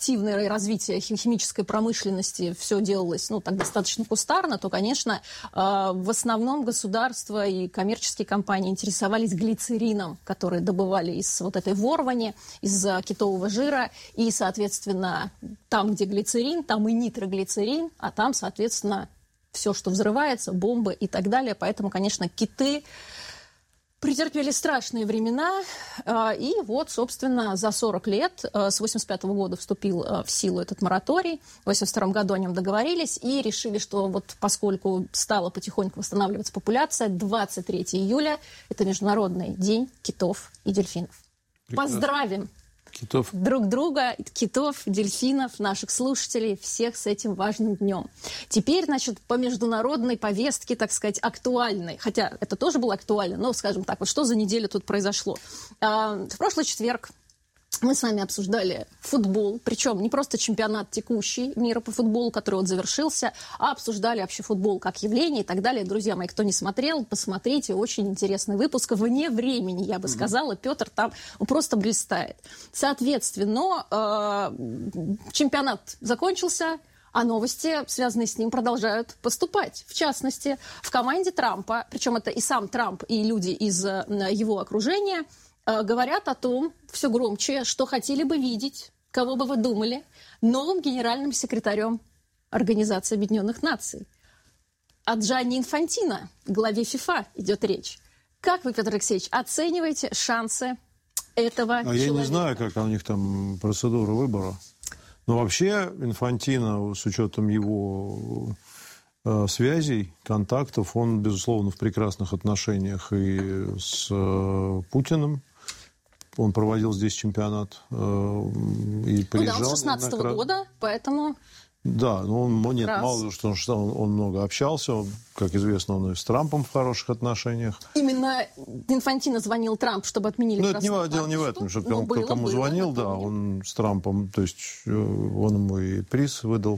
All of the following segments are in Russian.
активное развитие химической промышленности, все делалось, так достаточно кустарно, то, конечно, в основном государства и коммерческие компании интересовались глицерином, который добывали из вот этой ворвани, из китового жира, и, соответственно, там, где глицерин, там и нитроглицерин, а там, соответственно, все, что взрывается, бомбы и так далее. Поэтому, конечно, киты претерпели страшные времена, и вот, собственно, за 40 лет, с 1985 года вступил в силу этот мораторий, в 1982 году о нем договорились и решили, что вот поскольку стала потихоньку восстанавливаться популяция, 23 июля – это Международный день китов и дельфинов. Прекрасно. Поздравим! Китов. Друг друга, китов, дельфинов, наших слушателей, всех с этим важным днем. Теперь, значит, по международной повестке, так сказать, актуальной, хотя это тоже было актуально, но, скажем так, вот что за неделю тут произошло. В прошлый четверг мы с вами обсуждали футбол, причем не просто чемпионат текущий мира по футболу, который вот завершился, а обсуждали вообще футбол как явление и так далее. Друзья мои, кто не смотрел, посмотрите, очень интересный выпуск, вне времени, я бы сказала. Петр там просто блистает. Соответственно, чемпионат закончился, а новости, связанные с ним, продолжают поступать. В частности, в команде Трампа, причем это и сам Трамп, и люди из его окружения, говорят о том, все громче, что хотели бы видеть, кого бы вы думали, новым генеральным секретарем Организации Объединенных Наций. О Джанни Инфантино, главе ФИФА, идет речь. Как вы, Петр Алексеевич, оцениваете шансы этого человека? Я не знаю, как у них там процедура выбора. Но вообще Инфантино, с учетом его связей, контактов, он, безусловно, в прекрасных отношениях и с Путиным. Он проводил здесь чемпионат и приезжал. Да, он с 16-го года, поэтому... Да, но мало того, что он много общался, как известно, он и с Трампом в хороших отношениях. Именно Инфантино звонил Трамп, чтобы отменили красную карточку. Дело не в этом, что кому звонил, да, он с Трампом, то есть он ему и приз выдал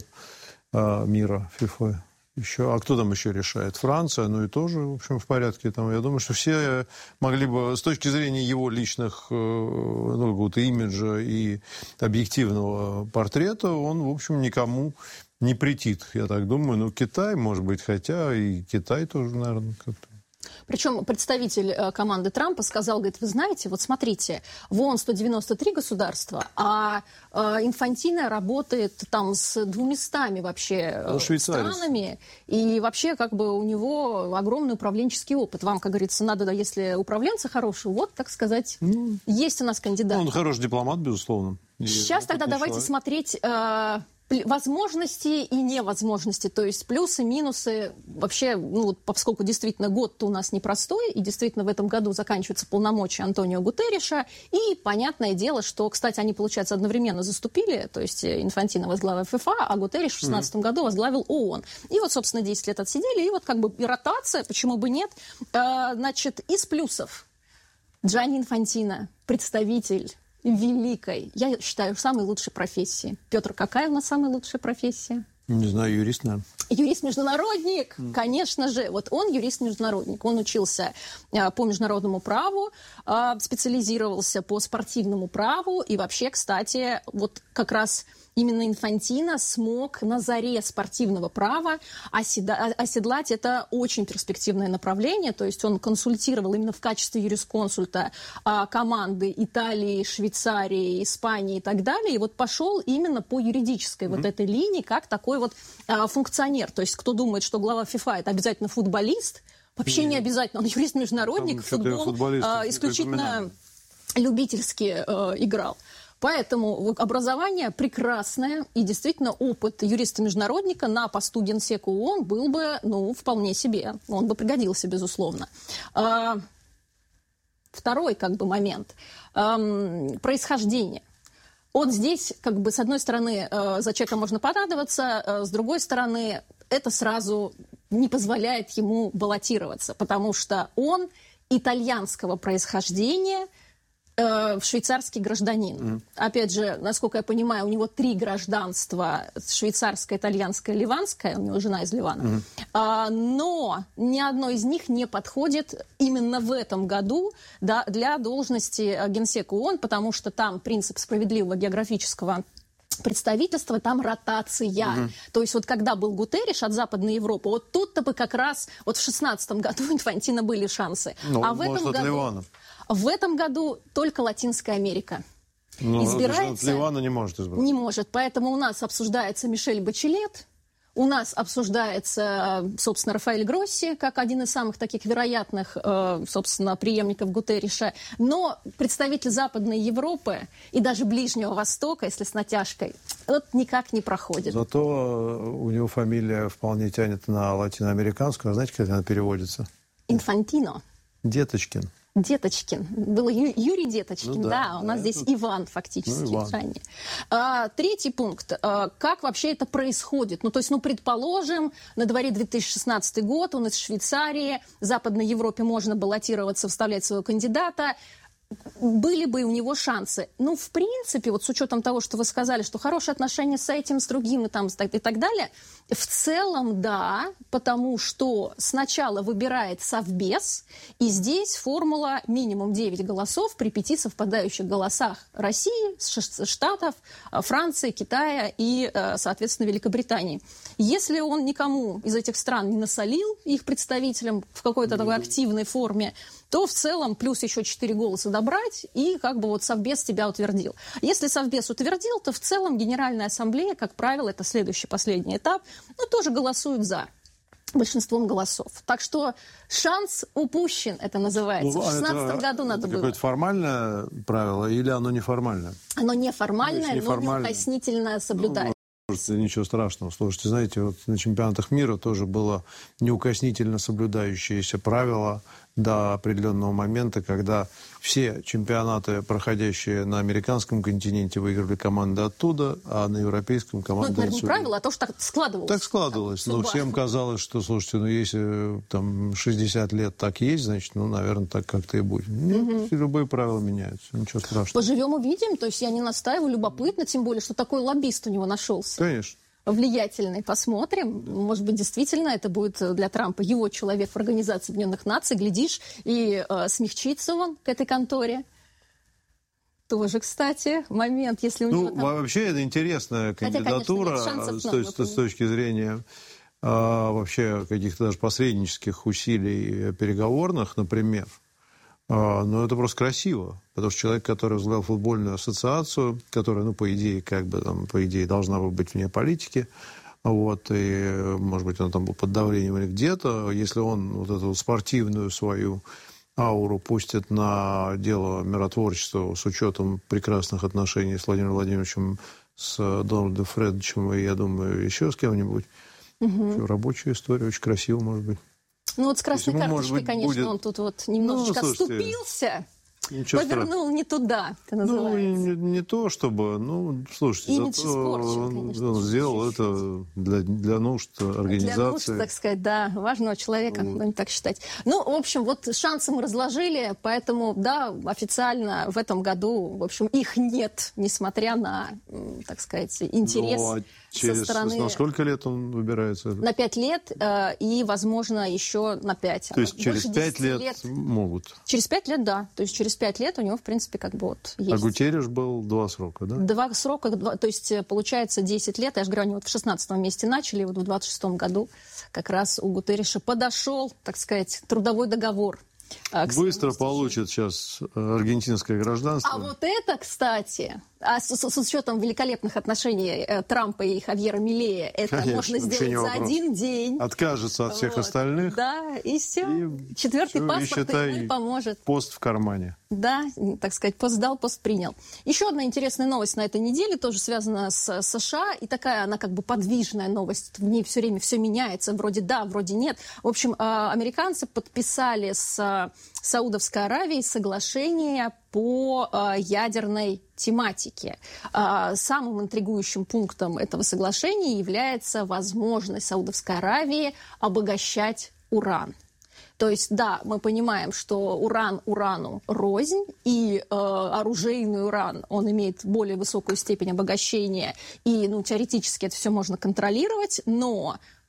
мира ФИФА. Еще, а кто там еще решает? Франция, и тоже, в общем, в порядке. Там, я думаю, что все могли бы, с точки зрения его личных какого-то имиджа и объективного портрета, он, в общем, никому не претит, я так думаю. Китай, может быть, хотя и Китай тоже, наверное, как-то. Причем представитель команды Трампа сказал, говорит, вы знаете, вот смотрите, в ООН 193 государства, а Инфантино работает там с 200 вообще странами, и вообще как бы у него огромный управленческий опыт. Вам, как говорится, надо, если управленца хороший, вот, так сказать, есть у нас кандидат. Он хороший дипломат, безусловно. Сейчас тогда давайте смотреть... возможности и невозможности, то есть плюсы, минусы. Вообще, поскольку действительно год-то у нас непростой, и действительно в этом году заканчиваются полномочия Антонио Гутерриша, и понятное дело, что, кстати, они, получается, одновременно заступили, то есть Инфантино возглавил ФИФА, а Гутерриш в 2016 году возглавил ООН. И вот, собственно, 10 лет отсидели, и вот как бы и ротация, почему бы нет. Значит, из плюсов. Джанни Инфантино, представитель великой, я считаю, самой лучшей профессии. Петр, какая у нас самая лучшая профессия? Не знаю, юрист, наверное. Юрист-международник, конечно же. Вот он юрист-международник. Он учился по международному праву, специализировался по спортивному праву. И вообще, кстати, вот как раз именно Инфантино смог на заре спортивного права оседлать это очень перспективное направление. То есть он консультировал именно в качестве юрисконсульта команды Италии, Швейцарии, Испании и так далее. И вот пошел именно по юридической вот этой линии, как такой вот функционер. То есть кто думает, что глава ФИФА – это обязательно футболист, вообще не обязательно. Он юрист-международник, футбол исключительно любительски играл. Поэтому образование прекрасное, и действительно опыт юриста-международника на посту генсека ООН был бы, вполне себе. Он бы пригодился, безусловно. Второй момент. Происхождение. Вот здесь, с одной стороны, за человека можно порадоваться, с другой стороны, это сразу не позволяет ему баллотироваться, потому что он итальянского происхождения, швейцарский гражданин. Опять же, насколько я понимаю, у него 3 гражданства: швейцарское, итальянское, ливанское. У него жена из Ливана. Но ни одно из них не подходит именно в этом году для должности генсека ООН, потому что там принцип справедливого географического представительства, там ротация. То есть вот когда был Гутерриш от Западной Европы, вот тут-то бы как раз вот в 2016 году у Инфантино были шансы. Ну, а в этом году только Латинская Америка. Избирается... Ливана не может избрать. Не может. Поэтому у нас обсуждается Мишель Бачелет, у нас обсуждается, собственно, Рафаэль Гросси, как один из самых таких вероятных, собственно, преемников Гутерриша. Но представитель Западной Европы и даже Ближнего Востока, если с натяжкой, вот никак не проходит. Зато у него фамилия вполне тянет на латиноамериканскую. А знаете, как она переводится? Инфантино. Деточкин. Деточкин. Был Юрий Деточкин, ну, да. У нас здесь Иван фактически. Иван. Третий пункт. Как вообще это происходит? Ну, то есть, предположим, на дворе 2016 год, он из Швейцарии, в Западной Европе можно баллотироваться, вставлять своего кандидата. Были бы у него шансы. Ну, в принципе, вот с учетом того, что вы сказали, что хорошие отношения с этим, с другим и так далее, в целом, да, потому что сначала выбирает Совбез, и здесь формула минимум 9 голосов при 5 совпадающих голосах России, Штатов, Франции, Китая и, соответственно, Великобритании. Если он никому из этих стран не насолил, их представителям в какой-то такой активной форме, то в целом плюс еще 4 голоса добрать, и как бы вот Совбез тебя утвердил. Если Совбез утвердил, то в целом Генеральная Ассамблея, как правило, это следующий, последний этап, тоже голосует за большинством голосов. Так что шанс упущен, это называется. В 2016 году надо было. Какое-то формальное правило или оно неформальное? Оно неформальное, но неукоснительно соблюдается. Ничего страшного. Слушайте, знаете, вот на чемпионатах мира тоже было неукоснительно соблюдающееся правило до определенного момента, когда все чемпионаты, проходящие на американском континенте, выиграли команды оттуда, а на европейском команды отсюда. Это не правило, а то, что так складывалось. Так складывалось. Но всем казалось, что, слушайте, если там 60 лет так есть, значит, наверное, так как-то и будет. Нет, любые правила меняются. Ничего страшного. Поживем, увидим. То есть я не настаиваю, любопытно, тем более, что такой лоббист у него нашелся. Конечно. Влиятельный. Посмотрим. Может быть, действительно, это будет для Трампа его человек в Организации Объединенных Наций. Глядишь, и смягчится он к этой конторе. Тоже, кстати, момент, если у него там... Вообще, это интересная кандидатура. С точки зрения вообще каких-то даже посреднических усилий переговорных, например. Но это просто красиво, потому что человек, который возглавил футбольную ассоциацию, которая, по идее, должна быть вне политики, и, может быть, он там был под давлением или где-то, если он вот эту спортивную свою ауру пустит на дело миротворчества с учетом прекрасных отношений с Владимиром Владимировичем, с Дональдом Фредовичем и, я думаю, еще с кем-нибудь. Рабочая история, очень красиво, может быть. С красной карточкой, конечно, он тут вот немножечко отступился, повернул не туда, это называется. Не то чтобы, слушайте, он сделал это для нужд организации. Для нужд, так сказать, да, важного человека, будем так считать. В общем, вот шансы мы разложили, поэтому, да, официально в этом году, в общем, их нет, несмотря на, так сказать, интерес со стороны... На сколько лет он выбирается? На 5 лет и, возможно, еще на 5. То есть через 5 лет могут? Через 5 лет, да. То есть через 5 лет у него, в принципе, есть. А Гутерриш был 2 срока, да? 2 срока, то есть получается 10 лет. Я же говорю, они в 16-м месте начали, в 26-м году как раз у Гутерриша подошел, так сказать, трудовой договор. Быстро получит сейчас аргентинское гражданство. А вот это, кстати, с учетом великолепных отношений Трампа и Хавьера Милея, это можно сделать за один день. Откажется от всех остальных. Да, и все. И 4-й паспорт ему поможет. Пост в кармане. Да, так сказать, пост дал, пост принял. Еще одна интересная новость на этой неделе, тоже связана с США, и такая она как бы подвижная новость. В ней все время все меняется, вроде да, вроде нет. В общем, американцы подписали с Саудовской Аравией соглашение по ядерной тематике. Самым интригующим пунктом этого соглашения является возможность Саудовской Аравии обогащать уран. То есть, да, мы понимаем, что уран урану рознь, и оружейный уран, он имеет более высокую степень обогащения, и, теоретически это все можно контролировать, но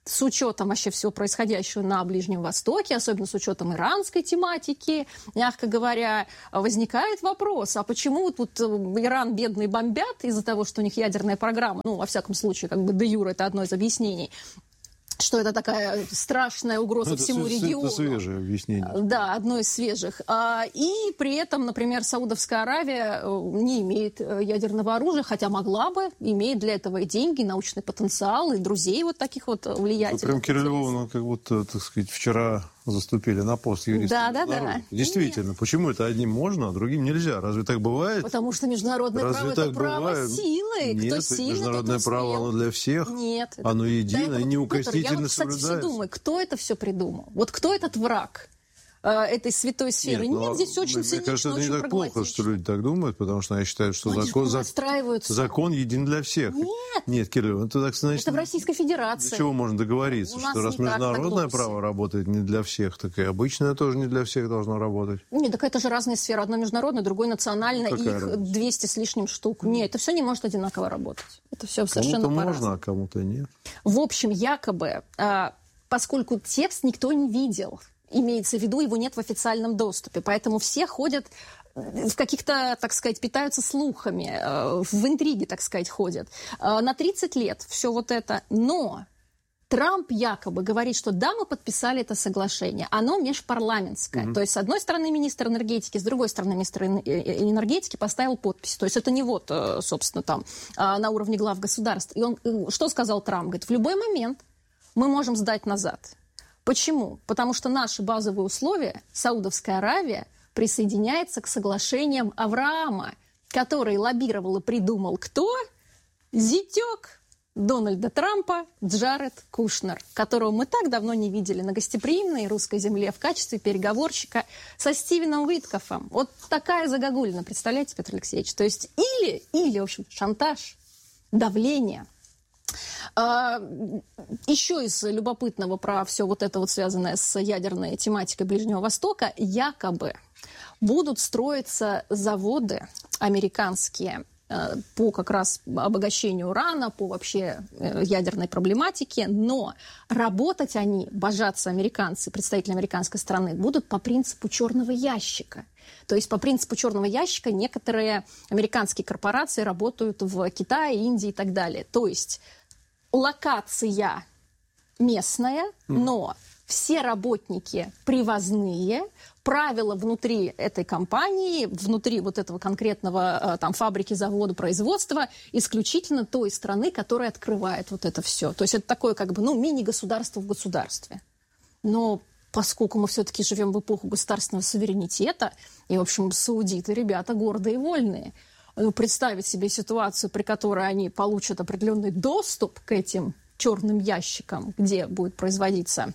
с учетом вообще всего происходящего на Ближнем Востоке, особенно с учетом иранской тематики, мягко говоря, возникает вопрос, а почему тут Иран бедный бомбят из-за того, что у них ядерная программа, ну, во всяком случае, как бы де юре это одно из объяснений, что это такая страшная угроза всему региону. Это свежее объяснение. Да, одно из свежих. И при этом, например, Саудовская Аравия не имеет ядерного оружия, хотя могла бы, имеет для этого и деньги, и научный потенциал, и друзей вот таких вот влиятельных. Прям Кириллову, как будто, так сказать, вчера заступили на пост юриста. Да. Действительно, нет. Почему это одним можно, а другим нельзя? Разве так бывает? Потому что международное право – это право силы. Нет, кто сильный, международное право, оно для всех. Нет. Оно единое, неукоснительно соблюдается. Я вот, кстати, все думаю, кто это все придумал? Вот кто этот враг этой святой сферы? Нет, здесь очень цинично, мне кажется, это не так плохо, что люди так думают, потому что они считают, что закон един для всех. Нет, Кирилл, это так значит... Это в Российской Федерации. Для чего можно договориться? Что раз международное право работает не для всех, так и обычное тоже не для всех должно работать. Нет, так это же разные сферы. Одно международное, другое национальное. Их 200 с лишним штук. Нет, это все не может одинаково работать. Это все совершенно по-разному. Кому-то можно, а кому-то нет. В общем, якобы, поскольку текст никто не видел, имеется в виду, его нет в официальном доступе. Поэтому все ходят в каких-то, так сказать, питаются слухами, в интриге, так сказать, ходят. На 30 лет все вот это. Но Трамп якобы говорит, что да, мы подписали это соглашение. Оно межпарламентское. То есть, с одной стороны, министр энергетики, с другой стороны, министр энергетики поставил подпись. То есть, это не вот, собственно, там, на уровне глав государств. И он, что сказал Трамп? Говорит, в любой момент мы можем сдать назад. Почему? Потому что наши базовые условия, Саудовская Аравия присоединяется к соглашениям Авраама, который лоббировал и придумал кто? Зятек Дональда Трампа Джаред Кушнер, которого мы так давно не видели на гостеприимной русской земле в качестве переговорщика со Стивеном Уиткофом. Вот такая загогулина, представляете, Петр Алексеевич? То есть или, в общем, шантаж, давление. Еще из любопытного про все вот это вот связанное с ядерной тематикой Ближнего Востока, якобы будут строиться заводы американские по как раз обогащению урана, по вообще ядерной проблематике, но работать они, божатся американцы, представители американской страны, будут по принципу черного ящика. То есть по принципу черного ящика некоторые американские корпорации работают в Китае, Индии и так далее. То есть локация местная, но все работники привозные, правила внутри этой компании, внутри вот этого конкретного там фабрики, завода, производства исключительно той страны, которая открывает вот это все. То есть это такое как бы, мини-государство в государстве. Но поскольку мы все-таки живем в эпоху государственного суверенитета, и, в общем, саудиты, ребята гордые и вольные, представить себе ситуацию, при которой они получат определенный доступ к этим черным ящикам, где будет производиться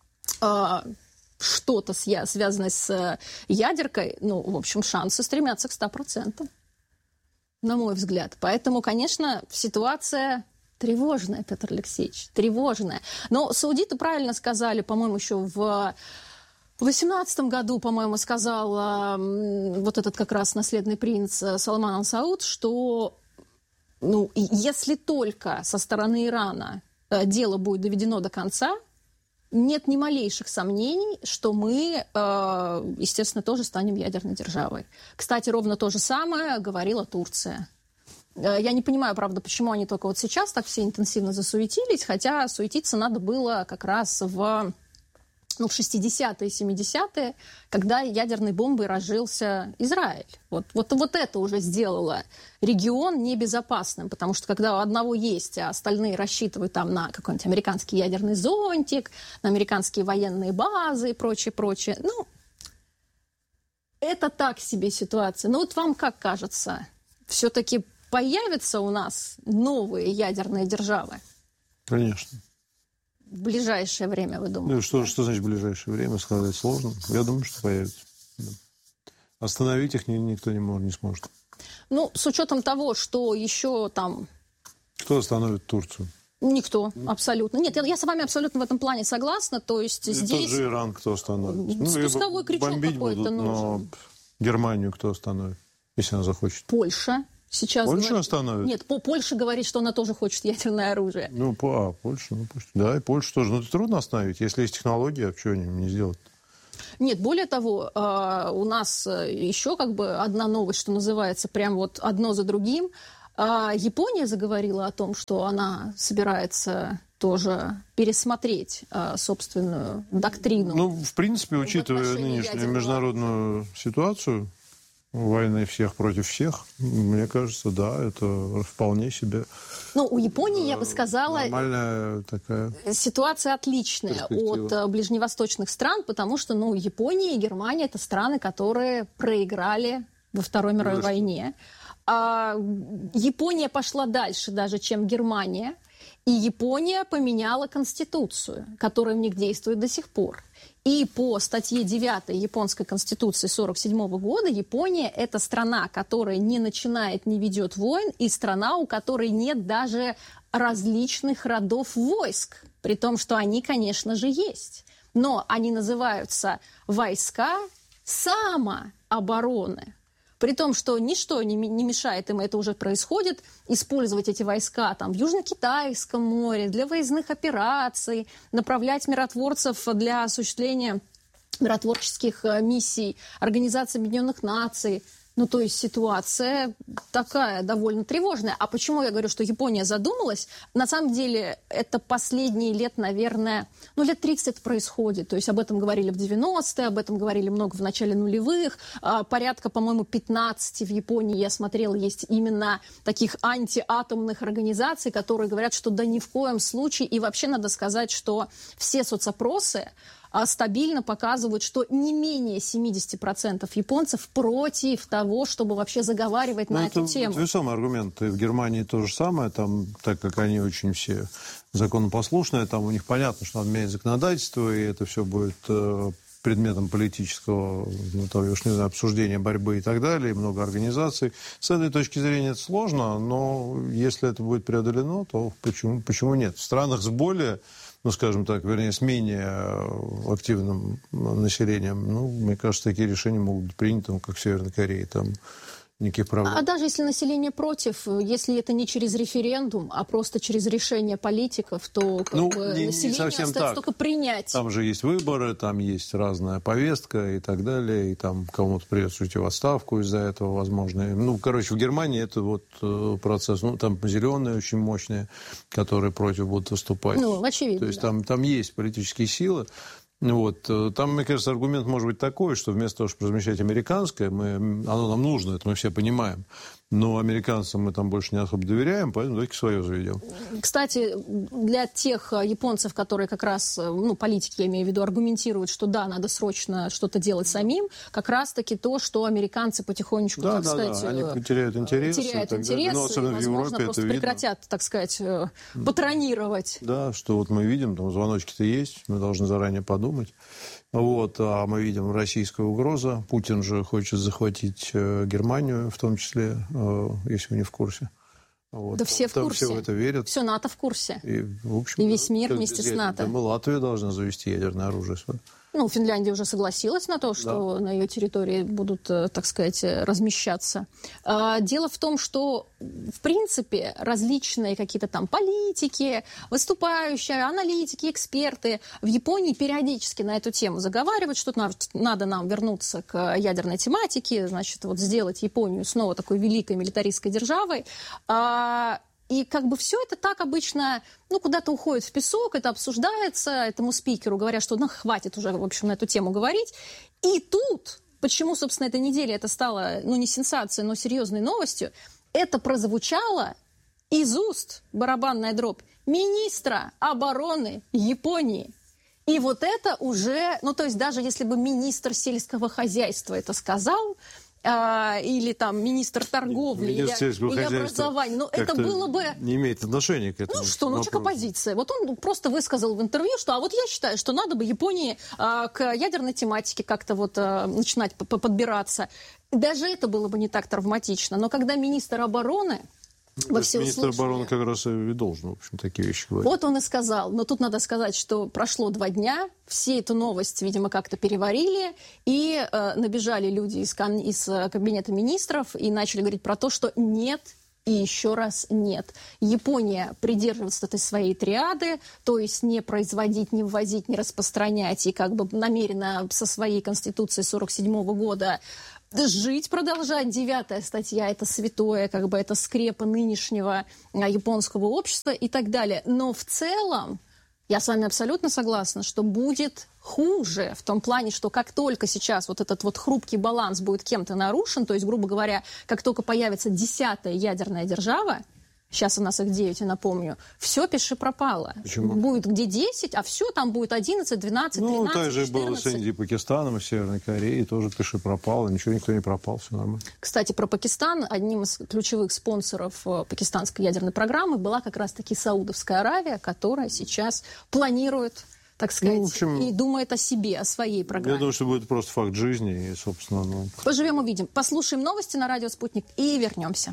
что-то связанное с ядеркой, в общем, шансы стремятся к 100%, на мой взгляд. Поэтому, конечно, ситуация тревожная, Петр Алексеевич, тревожная. Но саудиты правильно сказали, по-моему, еще в 2018 году, по-моему, сказал вот этот как раз наследный принц Салман аль-Сауд, что если только со стороны Ирана дело будет доведено до конца, нет ни малейших сомнений, что мы, естественно, тоже станем ядерной державой. Кстати, ровно то же самое говорила Турция. Я не понимаю, правда, почему они только вот сейчас так все интенсивно засуетились, хотя суетиться надо было как раз в 60-е, 70-е, когда ядерной бомбой разжился Израиль. Вот это уже сделало регион небезопасным, потому что когда у одного есть, а остальные рассчитывают там на какой-нибудь американский ядерный зонтик, на американские военные базы и прочее. Это так себе ситуация. Но вот вам как кажется, все-таки появятся у нас новые ядерные державы? Конечно. В ближайшее время, вы думаете? Что значит в ближайшее время, сказать сложно. Я думаю, что появится. Остановить их никто не сможет. С учетом того, что еще там... Кто остановит Турцию? Никто, абсолютно. Нет, я с вами абсолютно в этом плане согласна. То есть здесь... Тот же Иран кто остановит? Спусковой крючок какой-то нужен. Но Германию кто остановит, если она захочет? Польша. Сейчас Польша говорит... остановит? Нет, Польша говорит, что она тоже хочет ядерное оружие. Польша, пусть. Да, и Польша тоже. Но это трудно остановить. Если есть технология, что они не сделают? Нет, более того, у нас еще одна новость, что называется, прям вот одно за другим. Япония заговорила о том, что она собирается тоже пересмотреть собственную доктрину. В принципе, учитывая нынешнюю международную ситуацию, войны всех против всех, мне кажется, да, это вполне себе... У Японии, я бы сказала, нормальная такая ситуация отличная от ближневосточных стран, потому что, Япония и Германия – это страны, которые проиграли во Второй мировой войне. А Япония пошла дальше даже, чем Германия, и Япония поменяла конституцию, которая в них действует до сих пор. И по статье 9 японской конституции 1947 года Япония – это страна, которая не начинает, не ведет войн, и страна, у которой нет даже различных родов войск, при том, что они, конечно же, есть. Но они называются войска самообороны. При том, что ничто не мешает им, это уже происходит, использовать эти войска в Южно-Китайском море для выездных операций, направлять миротворцев для осуществления миротворческих миссий Организации Объединенных Наций. То есть ситуация такая довольно тревожная. А почему я говорю, что Япония задумалась? На самом деле это последние лет, наверное, лет 30 это происходит. То есть об этом говорили в 90-е, об этом говорили много в начале нулевых. Порядка, по-моему, 15 в Японии, я смотрела, есть именно таких антиатомных организаций, которые говорят, что да ни в коем случае. И вообще надо сказать, что все соцопросы стабильно показывают, что не менее 70% японцев против того, чтобы вообще заговаривать на эту тему. Это весомый аргумент. И в Германии то же самое, так как они очень все законопослушные, у них понятно, что надо менять законодательство, и это все будет предметом политического обсуждения, борьбы и так далее, и много организаций. С этой точки зрения это сложно, но если это будет преодолено, то почему нет? В странах с более... с менее активным населением, мне кажется, такие решения могут быть приняты, как в Северной Корее, никаких проблем. А даже если население против, если это не через референдум, а просто через решение политиков, то население остается только принять. Там же есть выборы, там есть разная повестка и так далее, и кому-то придется уйти в отставку из-за этого, возможно. В Германии это процесс, там зеленые очень мощные, которые против будут выступать. Очевидно. То есть там есть политические силы. Там, мне кажется, аргумент может быть такой, что вместо того, чтобы размещать американское, оно нам нужно, это мы все понимаем. Но американцам мы больше не особо доверяем, поэтому давайте свое заведем. Кстати, для тех японцев, которые как раз, политики, я имею в виду, аргументируют, что да, надо срочно что-то делать самим, как раз-таки то, что американцы потихонечку, они теряют интерес. Особенно в Европе просто прекратят, патронировать. Да, что мы видим, звоночки-то есть, мы должны заранее подумать. А мы видим российская угроза. Путин же хочет захватить Германию, в том числе, если вы не в курсе. Да все в курсе. Все в это верят. Все НАТО в курсе. И весь мир вместе с НАТО. Латвия должна завести ядерное оружие. Финляндия уже согласилась на то, что на ее территории будут, размещаться. Дело в том, что, в принципе, различные какие-то политики, выступающие, аналитики, эксперты в Японии периодически на эту тему заговаривают, что надо нам вернуться к ядерной тематике, сделать Японию снова такой великой милитаристской державой. И все это так обычно, куда-то уходит в песок, это обсуждается, этому спикеру говорят, что хватит уже, в общем, на эту тему говорить. И тут, почему, собственно, этой неделе это стало, не сенсацией, но серьезной новостью, это прозвучало из уст, барабанная дробь, министра обороны Японии. И это уже, даже если бы министр сельского хозяйства это сказал, или министр торговли, или образования. Это было бы... Не имеет отношения к этому. Человек оппозиция. Он просто высказал в интервью, что я считаю, что надо бы Японии к ядерной тематике как-то начинать подбираться. Даже это было бы не так травматично. Но когда министр обороны во всеуслышание. Министр обороны как раз и должен, в общем, такие вещи говорить. Вот он и сказал. Но тут надо сказать, что прошло 2 дня, все эту новость, видимо, как-то переварили, и набежали люди из кабинета министров и начали говорить про то, что нет, и еще раз нет. Япония придерживается этой своей триады, то есть не производить, не ввозить, не распространять, и как бы намеренно со своей конституцией 1947 года жить, продолжать. 9-я статья – это святое, как бы это скрепа нынешнего японского общества и так далее. Но в целом я с вами абсолютно согласна, что будет хуже в том плане, что как только сейчас вот этот вот хрупкий баланс будет кем-то нарушен, то есть, грубо говоря, как только появится 10-я ядерная держава, сейчас у нас их 9, я напомню, все пиши пропало. Почему? Будет где 10, а все там будет 11, 12, 13, 14. Так же было с Индией, Пакистаном и Северной Кореей, тоже пиши пропало, ничего никто не пропал, все нормально. Кстати, про Пакистан. Одним из ключевых спонсоров пакистанской ядерной программы была как раз-таки Саудовская Аравия, которая сейчас планирует, так сказать, в общем, и думает о себе, о своей программе. Я думаю, что будет просто факт жизни, и, собственно... Поживем, увидим. Послушаем новости на радио «Спутник» и вернемся.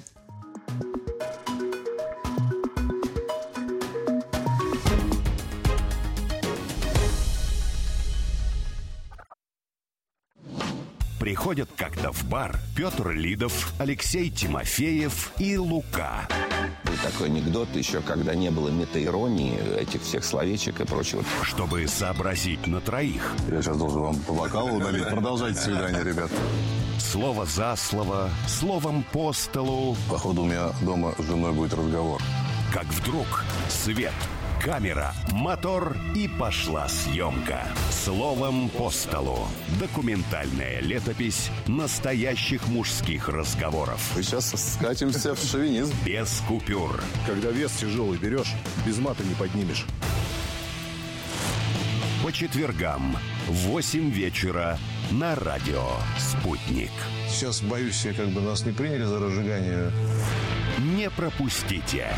Приходят как-то в бар Петр Лидов, Алексей Тимофеев и Лука. Был такой анекдот еще, когда не было метаиронии, этих всех словечек и прочего. Чтобы сообразить на троих. Я сейчас должен вам по бокалу налить. Продолжайте свидание, ребят. Слово за слово, словом по столу. Походу, у меня дома с женой будет разговор. Как вдруг свет, камера, мотор и пошла съемка. Словом по столу. Документальная летопись настоящих мужских разговоров. Мы сейчас скатимся в шовинизм. Без купюр. Когда вес тяжелый берешь, без мата не поднимешь. По четвергам в 8 вечера на радио «Спутник». Сейчас, боюсь, как бы нас не приняли за разжигание. Не пропустите.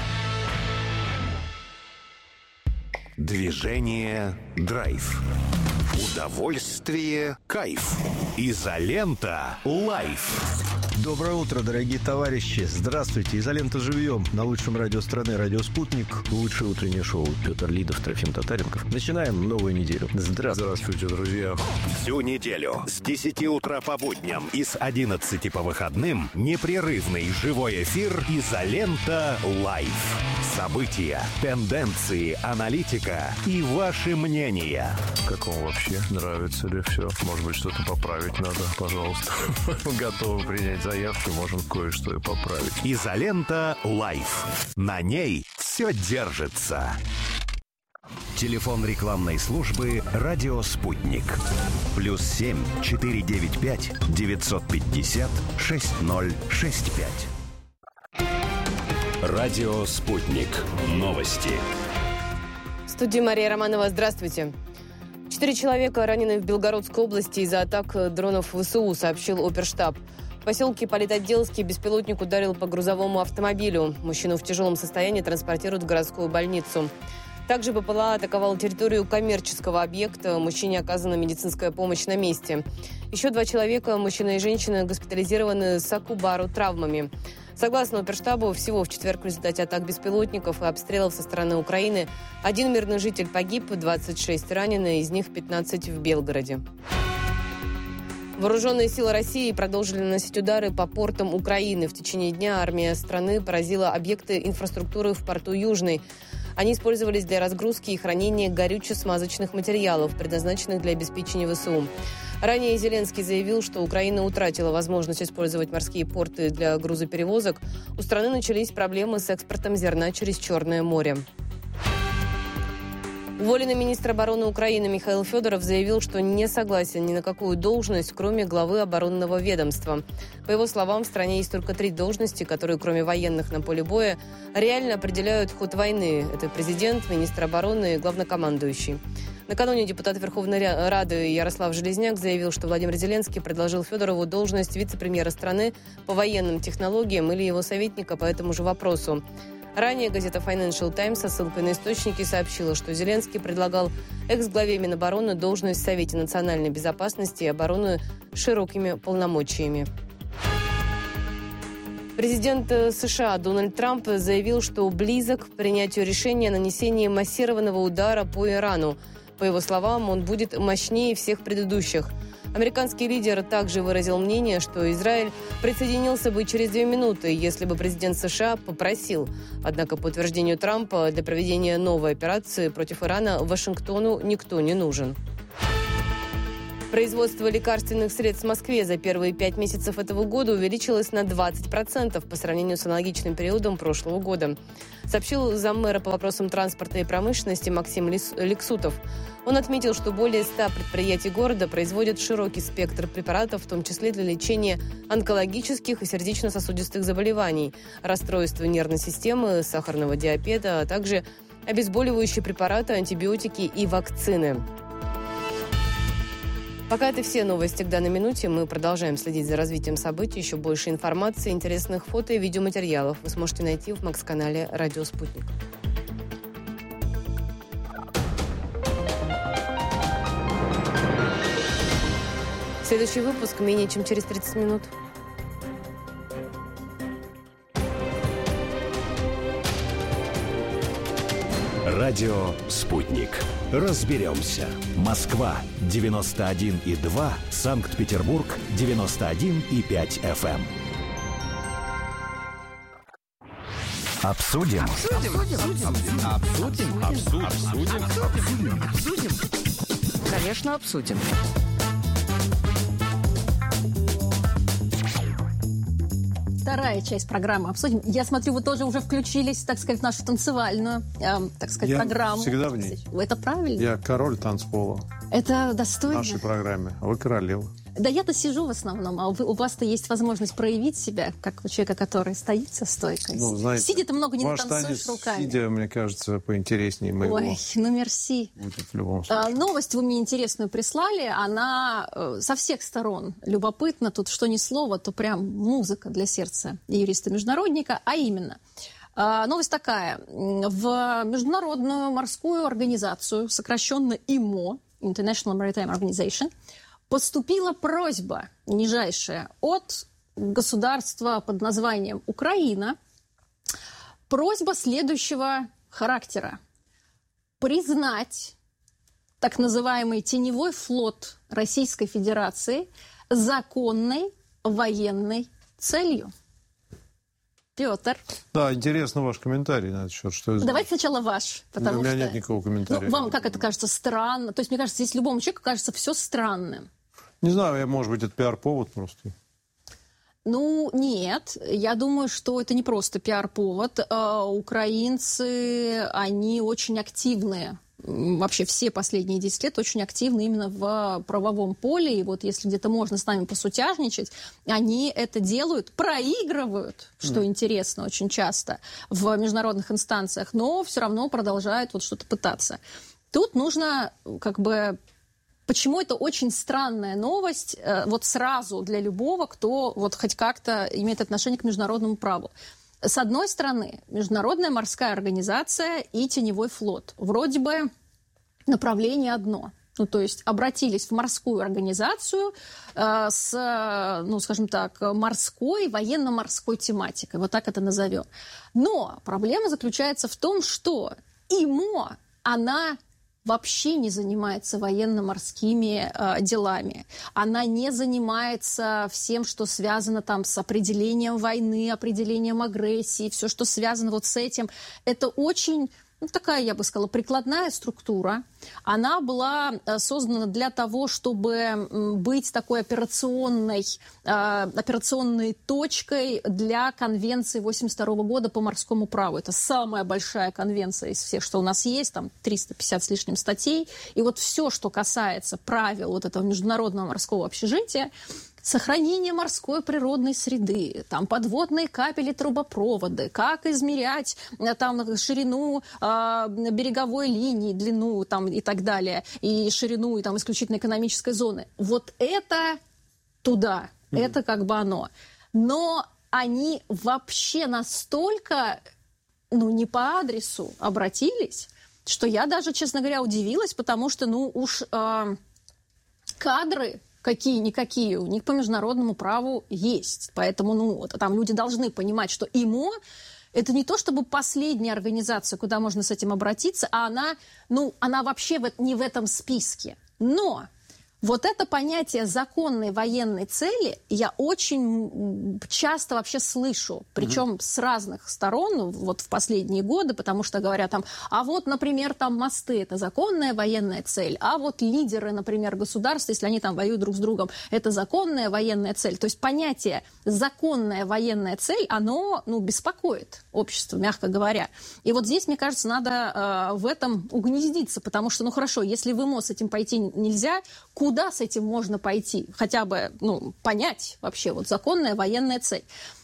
Движение «Драйв». Удовольствие «Кайф». Изолента «Лайф». Доброе утро, дорогие товарищи. Здравствуйте. Изолента живьем. На лучшем радио страны, радио «Спутник». Лучшее утреннее шоу. Петр Лидов, Трофим Татаренков. Начинаем новую неделю. Здравствуйте, друзья. Всю неделю с 10 утра по будням и с 11 по выходным непрерывный живой эфир «Изолента Лайф». События, тенденции, аналитика и ваши мнения. Как вам вообще? Нравится ли все? Может быть, что-то поправить надо? Пожалуйста. Готовы принять заявки, можем кое-что и поправить. «Изолента Лайф». На ней все держится. Телефон рекламной службы «Радио Спутник». +7 495 950 6065. Радио «Спутник». Новости. В студии Мария Романова. Здравствуйте. 4 человека ранены в Белгородской области из-за атак дронов ВСУ, сообщил оперштаб. В поселке Политотделский беспилотник ударил по грузовому автомобилю. Мужчину в тяжелом состоянии транспортируют в городскую больницу. Также БПЛА атаковал территорию коммерческого объекта. Мужчине оказана медицинская помощь на месте. Еще 2 человека, мужчина и женщина, госпитализированы с Акубару травмами. Согласно оперштабу, всего в четверг в результате атак беспилотников и обстрелов со стороны Украины 1 мирный житель погиб, 26 ранены, из них 15 в Белгороде. Вооруженные силы России продолжили наносить удары по портам Украины. В течение дня армия страны поразила объекты инфраструктуры в порту Южный. Они использовались для разгрузки и хранения горюче-смазочных материалов, предназначенных для обеспечения ВСУ. Ранее Зеленский заявил, что Украина утратила возможность использовать морские порты для грузоперевозок. У страны начались проблемы с экспортом зерна через Черное море. Уволенный министр обороны Украины Михаил Федоров заявил, что не согласен ни на какую должность, кроме главы оборонного ведомства. По его словам, в стране есть только 3 должности, которые, кроме военных на поле боя, реально определяют ход войны. Это президент, министр обороны и главнокомандующий. Накануне депутат Верховной Рады Ярослав Железняк заявил, что Владимир Зеленский предложил Федорову должность вице-премьера страны по военным технологиям или его советника по этому же вопросу. Ранее газета Financial Times со ссылкой на источники сообщила, что Зеленский предлагал экс-главе Минобороны должность в Совете национальной безопасности и обороны с широкими полномочиями. Президент США Дональд Трамп заявил, что близок к принятию решения о нанесении массированного удара по Ирану. По его словам, он будет мощнее всех предыдущих. Американский лидер также выразил мнение, что Израиль присоединился бы через 2 минуты, если бы президент США попросил. Однако, по утверждению Трампа, для проведения новой операции против Ирана Вашингтону никто не нужен. Производство лекарственных средств в Москве за первые 5 месяцев этого года увеличилось на 20% по сравнению с аналогичным периодом прошлого года, сообщил заммэра по вопросам транспорта и промышленности Максим Лексутов. Он отметил, что более 100 предприятий города производят широкий спектр препаратов, в том числе для лечения онкологических и сердечно-сосудистых заболеваний, расстройств нервной системы, сахарного диабета, а также обезболивающие препараты, антибиотики и вакцины. Пока это все новости к данной минуте. Мы продолжаем следить за развитием событий. Еще больше информации, интересных фото и видеоматериалов вы сможете найти в Макс-канале «Радио Спутник». Следующий выпуск менее чем через 30 минут. Радио «Спутник». Разберемся. Москва 91,2, Санкт-Петербург 91,5 FM. Обсудим. Конечно, обсудим. Вторая часть программы «Обсудим». Я смотрю, вы тоже уже включились, так сказать, в нашу танцевальную, программу. Я всегда в ней. Это правильно. Я король танцпола. Это достойно. В нашей программе. А вы королева. Да я-то сижу в основном, а у вас-то есть возможность проявить себя, как у человека, который стоит со стойкой. Ну, знаете, сидя-то много не ваш танцуешь танец, руками. сидя, мне кажется, поинтереснее моего. Ой, ну мерси. Будет в любом случае. Новость вы мне интересную прислали. Она со всех сторон любопытна. Тут что ни слово, то прям музыка для сердца юриста-международника. А именно, новость такая. В Международную морскую организацию, сокращенно ИМО, International Maritime Organization, поступила просьба нижайшая от государства под названием Украина. Просьба следующего характера. Признать так называемый теневой флот Российской Федерации законной военной целью. Петр. Да, интересно ваш комментарий на этот счет. Что это? Давайте сначала ваш. У меня нет никакого комментария. Вам как это кажется странно? То есть, мне кажется, здесь любому человеку кажется все странным. Не знаю, может быть, это пиар-повод просто. Ну, нет. Я думаю, что это не просто пиар-повод. Украинцы, они очень активные. Вообще все последние 10 лет очень активны именно в правовом поле. И вот если где-то можно с нами посутяжничать, они это делают, проигрывают, что интересно очень часто в международных инстанциях, но все равно продолжают вот что-то пытаться. Тут нужно как бы... Почему это очень странная новость вот сразу для любого, кто вот хоть как-то имеет отношение к международному праву? С одной стороны, Международная морская организация и теневой флот. Вроде бы направление одно. Ну, то есть обратились в морскую организацию с, ну, скажем так, морской, военно-морской тематикой. Вот так это назовем. Но проблема заключается в том, что ИМО, она... вообще не занимается военно-морскими делами. Она не занимается всем, что связано там с определением войны, определением агрессии, все, что связано вот с этим. Это очень... такая, я бы сказала, прикладная структура. Она была создана для того, чтобы быть такой операционной точкой для конвенции 1982 года по морскому праву. Это самая большая конвенция из всех, что у нас есть, там 350 с лишним статей. И вот все, что касается правил вот этого международного морского общежития, сохранение морской природной среды, там подводные кабели, трубопроводы, как измерять там ширину береговой линии, длину там, и так далее, и ширину и, там, исключительно экономической зоны. Вот это туда, это как бы оно. Но они вообще настолько, ну, не по адресу обратились, что я даже, честно говоря, удивилась, потому что, ну, уж кадры, какие-никакие, у них по международному праву есть. Поэтому там люди должны понимать, что ИМО – это не то чтобы последняя организация, куда можно с этим обратиться, а она вообще не в этом списке. Но вот это понятие законной военной цели я очень часто вообще слышу, причем с разных сторон, вот в последние годы, потому что говорят там, а вот, например, там мосты – это законная военная цель, а вот лидеры, например, государств, если они там воюют друг с другом, это законная военная цель. То есть понятие законная военная цель, оно, беспокоит общество, мягко говоря. И вот здесь, мне кажется, надо в этом угнездиться, потому что, хорошо, если в ИМО с этим пойти нельзя, куда с этим можно пойти? Хотя бы, понять вообще, вот законная военная цель.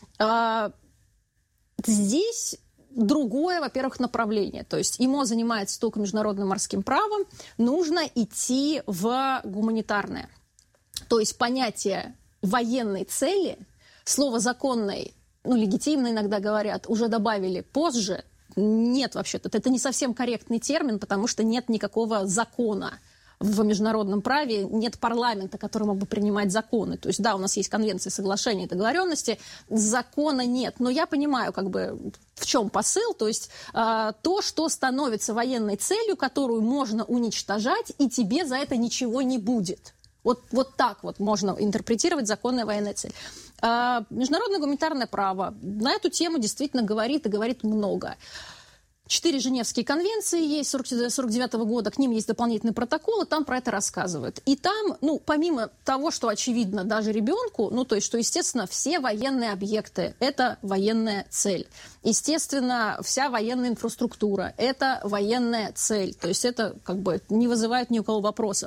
Здесь другое, во-первых, направление. То есть ИМО занимается только международным морским правом, нужно идти в гуманитарное. То есть понятие военной цели, слово законной, легитимно иногда говорят, уже добавили позже. Нет, вообще-то, это не совсем корректный термин, потому что нет никакого закона. В международном праве нет парламента, который мог бы принимать законы. То есть, да, у нас есть конвенции, соглашения, договоренности, закона нет. Но я понимаю, в чем посыл. То есть, то, что становится военной целью, которую можно уничтожать, и тебе за это ничего не будет. Вот так вот можно интерпретировать законная военная цель. Международное гуманитарное право на эту тему действительно говорит и говорит много. 4 Женевские конвенции есть 49 года, к ним есть дополнительные протоколы, там про это рассказывают. И там, помимо того, что очевидно даже ребенку, то есть, что, естественно, все военные объекты – это военная цель. Естественно, вся военная инфраструктура – это военная цель. То есть это не вызывает ни у кого вопросов.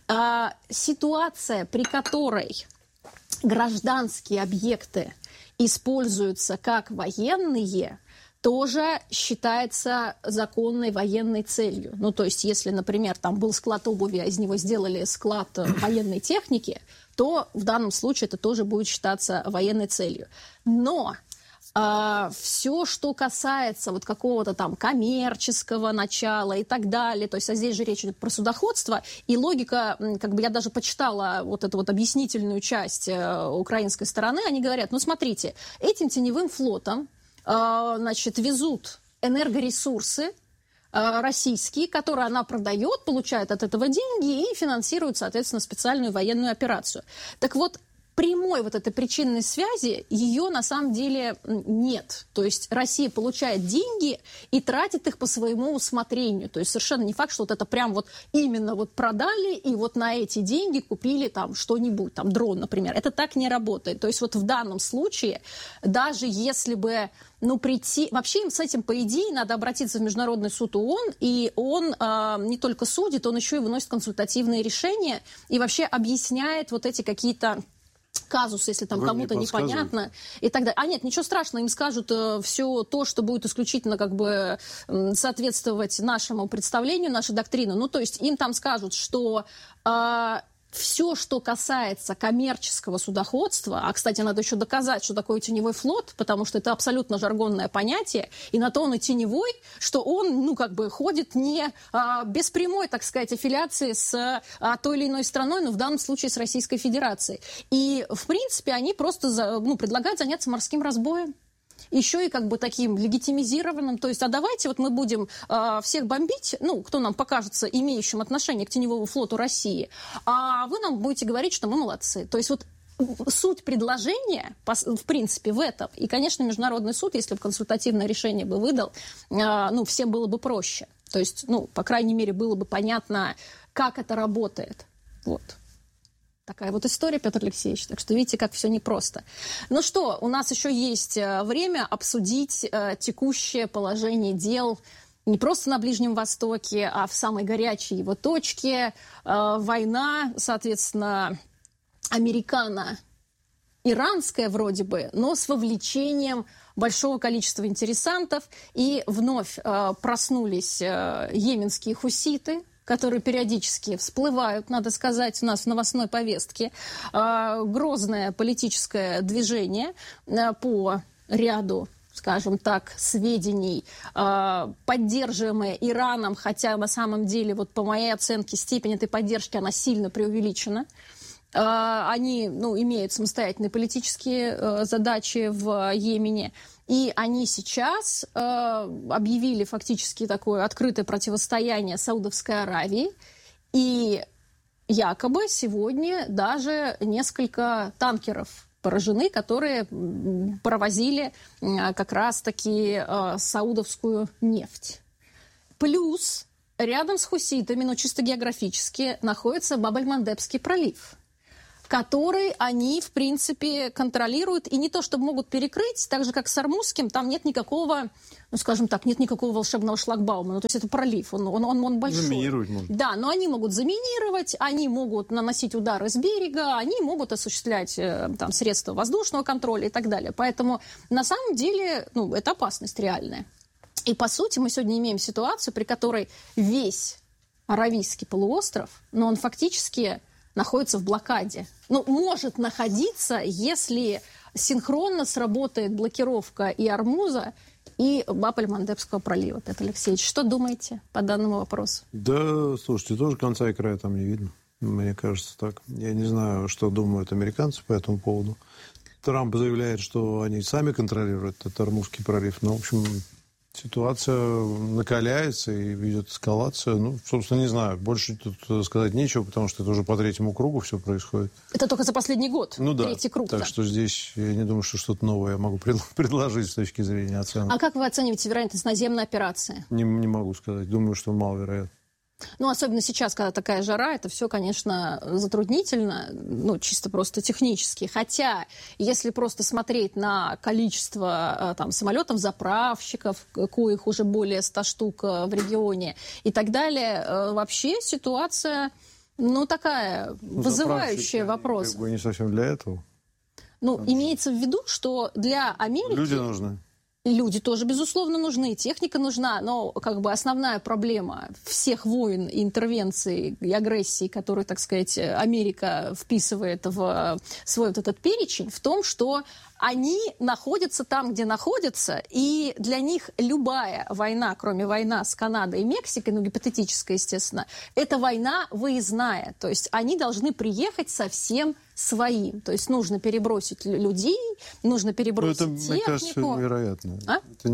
Ситуация, при которой гражданские объекты используются как военные, тоже считается законной военной целью. То есть, если, например, там был склад обуви, а из него сделали склад военной техники, то в данном случае это тоже будет считаться военной целью. Но все, что касается какого-то там коммерческого начала и так далее, то есть здесь же речь идет про судоходство, и логика, я даже почитала эту объяснительную часть украинской стороны, они говорят, смотрите, этим теневым флотом везут энергоресурсы российские, которые она продает, получает от этого деньги и финансирует, соответственно, специальную военную операцию. Так вот, прямой этой причинной связи ее на самом деле нет. То есть Россия получает деньги и тратит их по своему усмотрению. То есть совершенно не факт, что это прям именно продали и на эти деньги купили там что-нибудь, там дрон, например. Это так не работает. То есть в данном случае, даже если бы прийти... Вообще им с этим, по идее, надо обратиться в Международный суд ООН, и он не только судит, он еще и выносит консультативные решения и вообще объясняет эти какие-то казус, если там кому-то непонятно и так далее. Нет, ничего страшного, им скажут все то, что будет исключительно соответствовать нашему представлению, нашей доктрине. То есть им там скажут, что все, что касается коммерческого судоходства, а, кстати, надо еще доказать, что такое теневой флот, потому что это абсолютно жаргонное понятие, и на то он и теневой, что он, ходит не без прямой, так сказать, аффилиации с той или иной страной, но в данном случае с Российской Федерацией. И, в принципе, они просто предлагают заняться морским разбоем. Еще и таким легитимизированным, то есть, давайте мы будем всех бомбить, кто нам покажется имеющим отношение к теневому флоту России, а вы нам будете говорить, что мы молодцы. То есть суть предложения, в принципе, в этом. И, конечно, Международный суд, если бы консультативное решение бы выдал, всем было бы проще. То есть, по крайней мере, было бы понятно, как это работает. Такая история, Петр Алексеевич. Так что видите, как все непросто. Что, у нас еще есть время обсудить текущее положение дел не просто на Ближнем Востоке, а в самой горячей его точке. Война, соответственно, американо-иранская вроде бы, но с вовлечением большого количества интересантов. И вновь проснулись йеменские хуситы, которые периодически всплывают, надо сказать, у нас в новостной повестке. Грозное политическое движение по ряду, скажем так, сведений, поддерживаемое Ираном, хотя на самом деле, по моей оценке, степень этой поддержки, она сильно преувеличена. Они имеют самостоятельные политические задачи в Йемене. И они сейчас объявили фактически такое открытое противостояние Саудовской Аравии. И якобы сегодня даже несколько танкеров поражены, которые провозили как раз-таки саудовскую нефть. Плюс рядом с хуситами, но чисто географически, находится Баб-эль-Мандебский пролив, который они, в принципе, контролируют. И не то, чтобы могут перекрыть, так же, как с Ормузским, там нет никакого, нет никакого волшебного шлагбаума. То есть это пролив, он большой. Заминировать можно. Да, но они могут заминировать, они могут наносить удары с берега, они могут осуществлять средства воздушного контроля и так далее. Поэтому, на самом деле, это опасность реальная. И, по сути, мы сегодня имеем ситуацию, при которой весь Аравийский полуостров, он фактически находится в блокаде. Может находиться, если синхронно сработает блокировка и Ормуза, и Баб-эль-Мандебского пролива. Петр Алексеевич, что думаете по данному вопросу? Да, слушайте, тоже конца и края там не видно. Мне кажется так. Я не знаю, что думают американцы по этому поводу. Трамп заявляет, что они сами контролируют этот Ормузский пролив. В общем, ситуация накаляется и ведет эскалацию. Собственно, не знаю. Больше тут сказать нечего, потому что это уже по третьему кругу все происходит. Это только за последний год? Третий круг. Так что здесь я не думаю, что что-то новое я могу предложить с точки зрения оценки. А как вы оцениваете вероятность наземной операции? Не могу сказать. Думаю, что маловероятно. Особенно сейчас, когда такая жара, это все, конечно, затруднительно, чисто просто технически. Хотя, если просто смотреть на количество самолетов-заправщиков, коих уже более 100 штук в регионе и так далее, вообще ситуация, такая, вызывающая вопросы. Не совсем для этого. Имеется в виду, что для Америки... Люди нужны. Люди тоже, безусловно, нужны, техника нужна, но основная проблема всех войн, и интервенций и агрессий, которые, так сказать, Америка вписывает в свой этот перечень, в том, что они находятся там, где находятся, и для них любая война, кроме войны с Канадой и Мексикой, гипотетическая, естественно, это война выездная, то есть они должны приехать совсем своим. То есть нужно перебросить людей, нужно перебросить технику. Это, мне кажется, вероятно. Это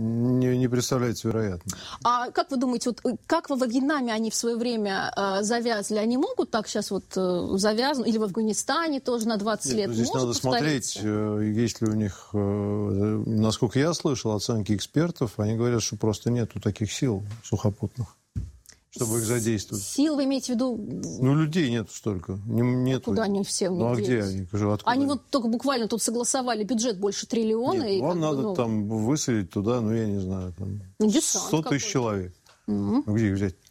не представляется вероятным. А как вы думаете, как во Вьетнаме они в свое время завязли? Они могут так сейчас завязнуть? Или в Афганистане тоже на 20 лет? Здесь надо смотреть, есть ли у них, насколько я слышал, оценки экспертов, они говорят, что просто нету таких сил сухопутных, чтобы их задействовать. Сил вы имеете в виду? Людей нет столько. Нету. Куда они все? А где они? Откуда? Они только буквально тут согласовали бюджет больше триллиона. Нет, вам надо там высадить туда, я не знаю, 100 тысяч человек. Где их взять?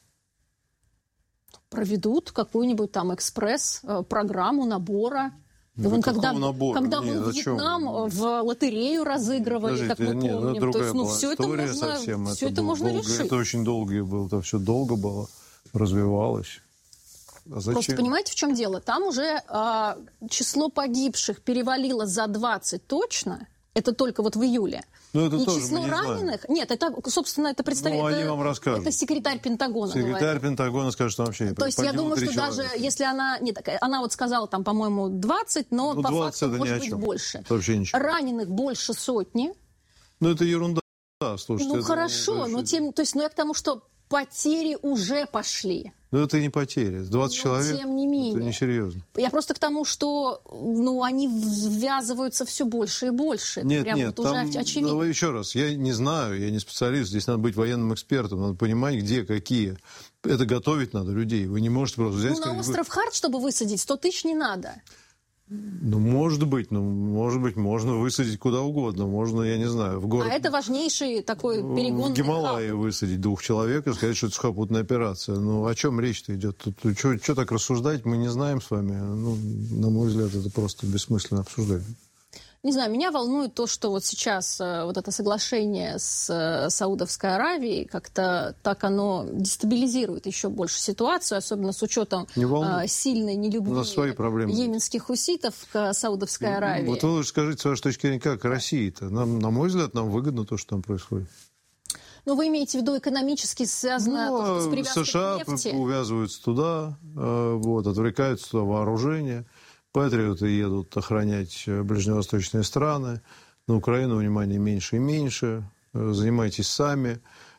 Проведут какую-нибудь экспресс-программу набора. Когда Вьетнам в лотерею разыгрывали, как мы помним. Другая была история совсем. Все это можно решить. Это очень долго было, это все долго было, развивалось. А зачем? Просто понимаете, в чем дело? Там уже число погибших перевалило за 20 точно. Это только в июле. Это и тоже число мы не раненых... знаем. Нет, это, собственно, это представитель... они вам расскажут. Это секретарь Пентагона. Секретарь Пентагона скажет, что вообще не. То есть я думаю, что даже если она... Нет, она сказала, по-моему, 20, но по факту может быть больше. Это вообще ничего. Раненых больше 100. Это ерунда. Слушайте, хорошо, но я к тому, что потери уже пошли. Это не потери. 20 человек, тем не менее. Это несерьезно. Я просто к тому, что они ввязываются все больше и больше. Нет, уже очевидно. Еще раз, я не знаю, я не специалист. Здесь надо быть военным экспертом, надо понимать, где, какие. Это готовить надо людей. Вы не можете просто взять... на остров Хард, чтобы высадить, 100 тысяч не надо. Может быть, можно высадить куда угодно. Можно, я не знаю, в город... А это важнейший такой перегон. В Гималайи высадить 2 человек и сказать, что это сухопутная операция. О чем речь-то идет? Тут что так рассуждать, мы не знаем с вами. На мой взгляд, это просто бессмысленно обсуждать. Не знаю, меня волнует то, что сейчас это соглашение с Саудовской Аравией как-то так оно дестабилизирует еще больше ситуацию, особенно с учетом сильной нелюбви йеменских хуситов к Саудовской Аравии. Вы лучше скажите, с вашей точки зрения, как России-то? На мой взгляд, нам выгодно то, что там происходит. Но вы имеете в виду экономически связано с привязкой США к нефти? увязываются туда, отвлекаются туда вооружение. Патриоты едут охранять ближневосточные страны. На Украину внимания меньше и меньше. Занимайтесь сами.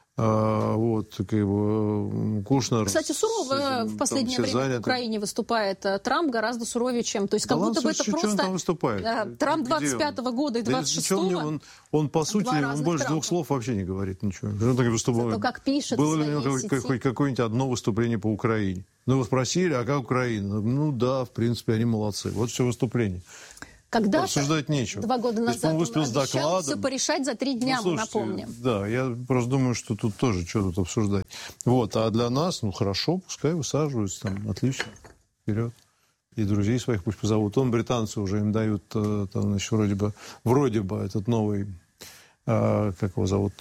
Кушнер... Кстати, сурово в последнее время в Украине выступает Трамп, гораздо суровее, чем... То есть как будто бы это просто... Трамп 25-го года и 26-го... Он, по сути, он больше двух слов вообще не говорит ничего. Зато как пишет было ли у него какое-нибудь одно выступление по Украине? Ну, вы спросили, а как Украина? Ну, да, в принципе, они молодцы. Вот все выступление. Когда-то, обсуждать нечего. 2 года назад, он обещал все порешать за 3 дня, мы напомним. Да, я просто думаю, что тут тоже что тут обсуждать. А для нас, хорошо, пускай высаживаются, там, отлично, вперед. И друзей своих пусть позовут. Британцы уже им дают, там, значит, вроде бы этот новый, как его зовут,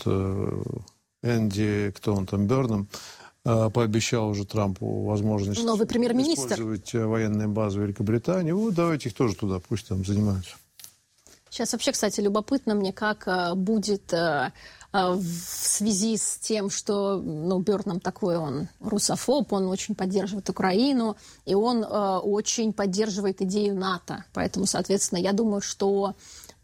Энди, кто он там, Бёрнам, пообещал уже Трампу возможность новый премьер-министр использовать военные базы Великобритании. Давайте их тоже туда, пусть там занимаются. Сейчас вообще, кстати, любопытно мне, как будет в связи с тем, что Бёрнам такой, он русофоб, он очень поддерживает Украину, и он очень поддерживает идею НАТО. Поэтому, соответственно, я думаю, что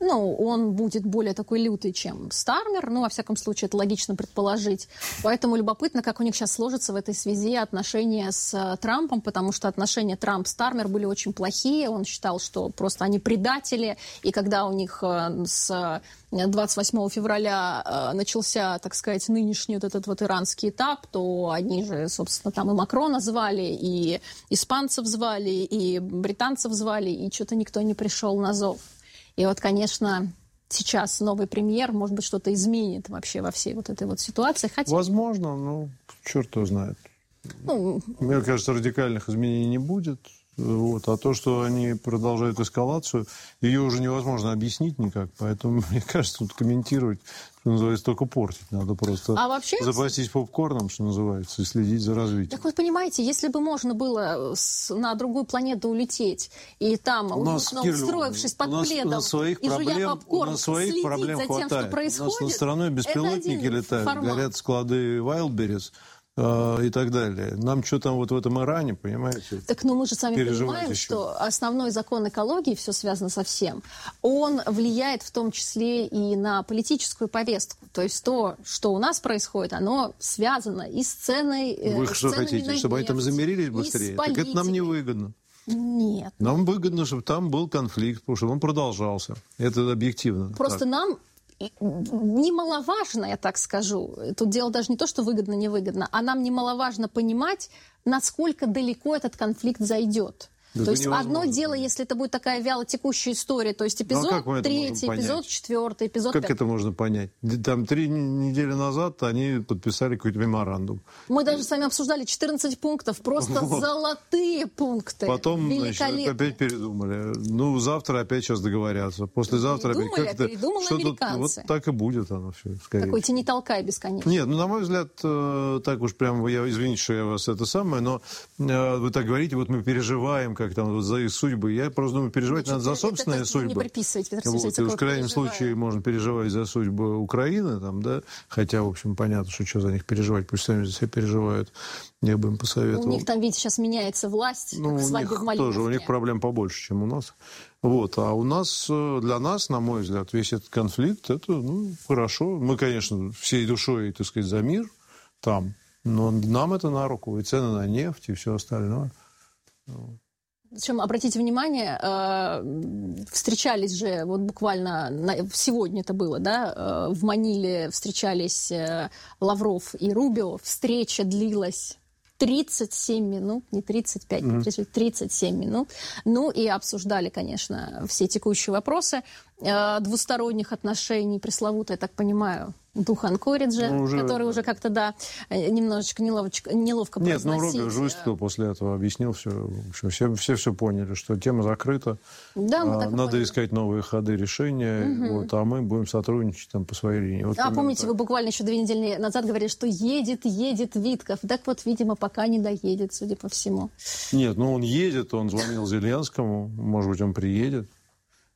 он будет более такой лютый, чем Стармер. Во всяком случае, это логично предположить. Поэтому любопытно, как у них сейчас сложатся в этой связи отношения с Трампом, потому что отношения Трамп-Стармер были очень плохие. Он считал, что просто они предатели. И когда у них с 28 февраля начался, так сказать, нынешний этот иранский этап, то они же, собственно, там и Макрона звали, и испанцев звали, и британцев звали, и что-то никто не пришел на зов. И конечно, сейчас новый премьер, может быть, что-то изменит вообще во всей этой ситуации. Возможно, черт его знает. Мне кажется, радикальных изменений не будет. А то, что они продолжают эскалацию, ее уже невозможно объяснить никак. Поэтому, мне кажется, тут комментировать, что называется, только портить. Надо просто запастись попкорном, что называется, и следить за развитием. Так понимаете, если бы можно было на другую планету улететь, и там, устроившись под пледом, и жуя попкорн, следить за тем, что происходит... У нас над страной беспилотники летают, горят склады Wildberries и так далее. Нам что там в этом Иране, понимаете? Так, мы же сами понимаем, что основной закон экологии, все связано со всем, он влияет в том числе и на политическую повестку. То есть то, что у нас происходит, оно связано и с ценой... Вы что хотите, чтобы они там замирились быстрее? Так это нам не выгодно. Нет. Нам выгодно, чтобы там был конфликт, потому что он продолжался. Это объективно. Просто нам... немаловажно, я так скажу, тут дело даже не то, что выгодно-невыгодно, а нам немаловажно понимать, насколько далеко этот конфликт зайдет. Да, то есть одно дело, если это будет такая вялотекущая история, то есть эпизод 3, эпизод 4, эпизод 5. Как это можно понять? Там 3 недели назад они подписали какой-то меморандум. Мы даже с вами обсуждали 14 пунктов, просто золотые пункты. Потом, опять передумали. Завтра опять сейчас договорятся. Послезавтра опять. Передумали американцы. Так и будет оно все, скорее. Какой-то не толкай бесконечно. Нет, на мой взгляд, так уж прям, извините, что я вас это самое, но вы так говорите, мы переживаем, как там за их судьбы. Я просто думаю, переживать надо за собственные судьбы. Не приписывайте, и в крайнем случае можно переживать за судьбы Украины, хотя, в общем, понятно, что за них переживать, пусть сами за себя переживают. Я бы им посоветовал. У них там, видите, сейчас меняется власть, как свадьба в Малиновке. Тоже, у них проблем побольше, чем у нас. А у нас, для нас, на мой взгляд, весь этот конфликт, это, хорошо. Мы, конечно, всей душой, так сказать, за мир там, но нам это на руку. И цены на нефть, и все остальное. Причем, обратите внимание, встречались же, буквально сегодня это было, в Маниле встречались Лавров и Рубио. Встреча длилась 37 минут, не 35, 37 минут. И обсуждали, конечно, все текущие вопросы двусторонних отношений, пресловутое, я так понимаю, дух Анкориджа, который уже как-то, немножечко неловко произносить. Нет, Рубио уже выступил после этого, объяснил все. Все поняли, что тема закрыта. Да, надо искать новые ходы решения, а мы будем сотрудничать по своей линии. Помните, вы буквально еще 2 недели назад говорили, что едет Витков. Так видимо, пока не доедет, судя по всему. Нет, он едет, он звонил Зеленскому, может быть, он приедет.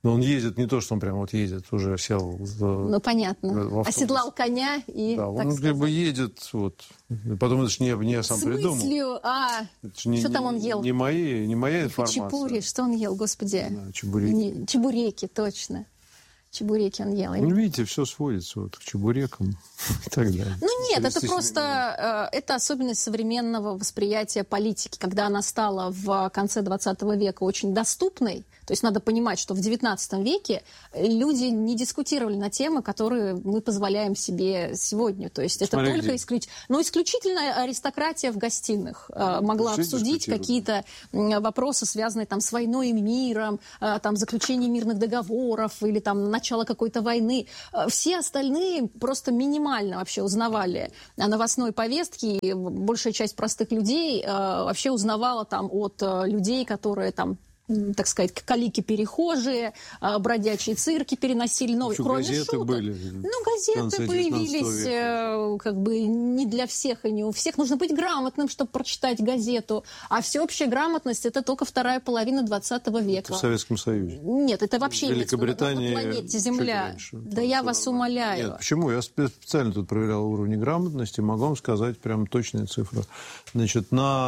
Но он ездит не то, что он прям вот едет, уже сел Ну, понятно. Оседлал коня и... Да, он как бы едет, вот. Потом это же не я сам придумал. В смысле? Что там он ел? Не моя информация. Чепури, что он ел, господи? Да, чебуреки. Чебуреки, точно. Чебуреки он ел. Ну, видите, все сводится вот к чебурекам и так далее. Ну, нет, это просто... Это особенность современного восприятия политики, когда она стала в конце 20 века очень доступной. То есть надо понимать, что в 19 веке люди не дискутировали на темы, которые мы позволяем себе сегодня. То есть это только исключительно аристократия в гостиных могла обсудить какие-то вопросы, связанные там с войной и миром, там заключение мирных договоров или там начало какой-то войны. Все остальные просто минимально вообще узнавали о новостной повестке, и большая часть простых людей вообще узнавала там от людей, которые там, так сказать, калики-перехожие, бродячие цирки переносили, но кроме газеты шуток. Были. Ну, газеты появились как бы не для всех и не у всех. Нужно быть грамотным, чтобы прочитать газету. А всеобщая грамотность – это только вторая половина 20 века. Это в Советском Союзе. Нет, это вообще Великобритания, на планете Земля. Раньше, да я вас умоляю. Нет, почему? Я специально тут проверял уровни грамотности, могу вам сказать прям точные цифры. Значит,